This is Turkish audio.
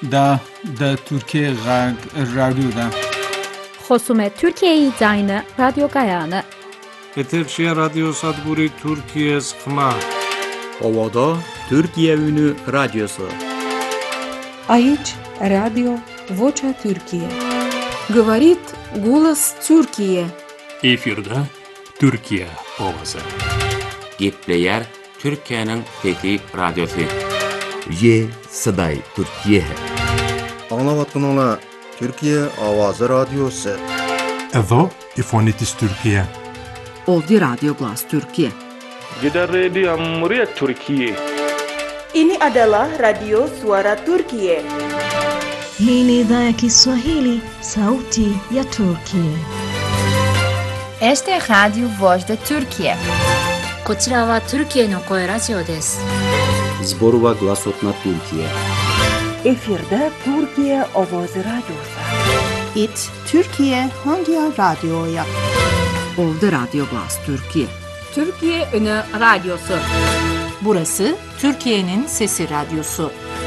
da Türkiye Radyo'da. خصوم Türkiye Zayını Radyo Gayane. Eterşehir Radyo Sadburi Türkiye Sıkma. Ovada Türkiye Ünü Radyosu. Aici Radio Vocea Türkiye. Говорит голос Türkiye. Efirde Türkiye ovası. Gepleyer Türkiye'nin fethi radyosu. Ye Saday Türkiye. Anlavatın Türkiye Avazı Radyosu. Edo İfonitis Türkiye. Ovdje Radio Glas Türkiye. Gider Radio Cumhuriyet Türkiye. Ini adalah Radio Suara Türkiye. Hii ni idhaa ya Kiswahili, sauti ya Turkiye. Este Radio Voz de Türkiye. こちらはTürkiyeの声ラジオです。 Zborova Glasotna Türkiye. Efirde Türkiye Avazı Radyosu. It Türkiye Hangi Radyo'ya? Ovdje Radio Glas Türkiye. Türkiye Ünü Radyosu. Burası Türkiye'nin Sesi Radyosu.